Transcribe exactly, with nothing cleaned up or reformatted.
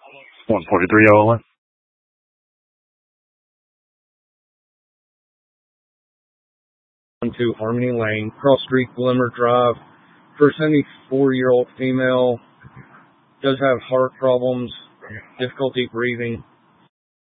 one forty-three oh one. One two Harmony Lane, Cross Street, Glimmer Drive. For a seventy-four-year-old female, does have heart problems, difficulty breathing.